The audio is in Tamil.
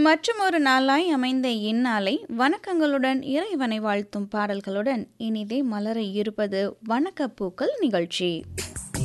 மற்றும் ஒரு நாளாய் அமைந்த இந்நாளை வணக்கங்களுடன் இறைவனை வாழ்த்தும் பாடல்களுடன் இனிதே மலர இருப்பது வணக்கப்பூக்கள் நிகழ்ச்சி.